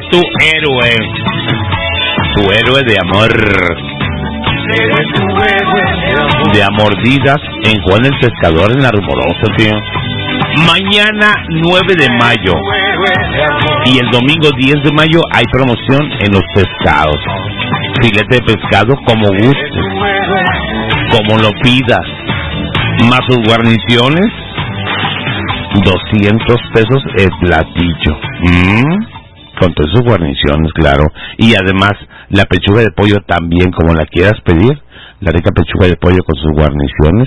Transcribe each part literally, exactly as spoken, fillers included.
tu héroe, tu héroe de amor, de amordidas en Juan el Pescador en La Rumorosa, tío. Mañana nueve de mayo y el domingo diez de mayo hay promoción en los pescados. Filete de pescado como gustes, como lo pidas, más sus guarniciones, doscientos pesos el platillo. ¿Mm? Con todas sus guarniciones, claro. Y además, la pechuga de pollo también, como la quieras pedir, la rica pechuga de pollo con sus guarniciones,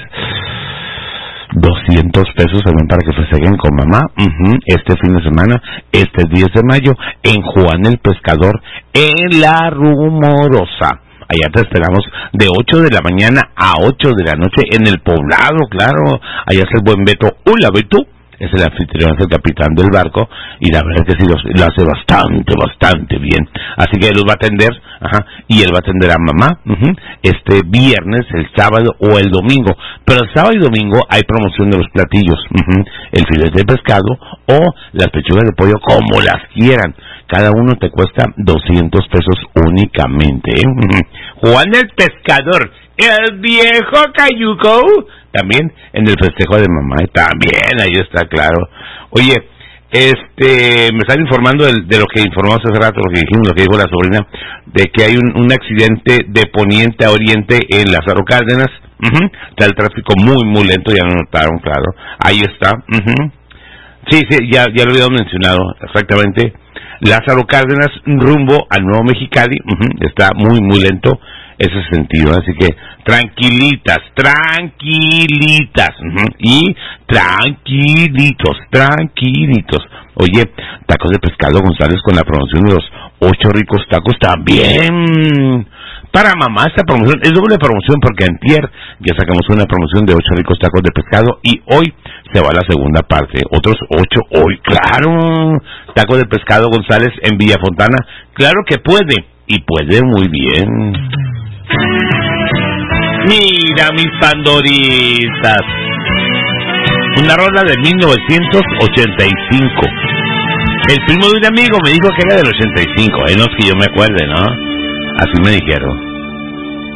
doscientos pesos también para que festejen con mamá. Uh-huh. Este fin de semana, este diez de mayo, en Juan el Pescador, en La Rumorosa. Allá te esperamos de ocho de la mañana a ocho de la noche en el poblado, claro. Allá es el buen Beto. Hola, Beto. Es el anfitrión, es el capitán del barco, y la verdad es que sí, los, lo hace bastante, bastante bien. Así que él los va a atender, ajá, y él va a atender a mamá, uh-huh, este viernes, el sábado o el domingo. Pero el sábado y domingo hay promoción de los platillos, uh-huh, el filete de pescado o las pechugas de pollo, como las quieran. Cada uno te cuesta doscientos pesos únicamente, ¿eh? Uh-huh. Juan el Pescador, el viejo cayuco, también en el festejo de mamá, también, ahí está, claro. Oye, este, me están informando de, de lo que informamos hace rato, lo que dijimos, lo que dijo la sobrina, de que hay un, un accidente de poniente a oriente en Lázaro Cárdenas. Uh-huh. Está el tráfico muy, muy lento, ya lo notaron, claro. Ahí está. Uh-huh. Sí, sí, ya, ya lo había mencionado, exactamente. Lázaro Cárdenas, rumbo al Nuevo Mexicali, uh-huh, está muy, muy lento ese sentido, así que tranquilitas, tranquilitas, uh-huh, y tranquilitos, tranquilitos. Oye, tacos de pescado González con la promoción de los ocho ricos tacos también. Para mamá esta promoción es doble promoción porque antier ya sacamos una promoción de ocho ricos tacos de pescado y hoy se va a la segunda parte, otros ocho hoy, claro. Tacos de pescado González en Villa Fontana, claro que puede, y puede muy bien. Mira mis pandoritas, una rola de mil novecientos ochenta y cinco. El primo de un amigo me dijo que era del ochenta y cinco, eh, no es que yo me acuerde, ¿no? Así me dijeron.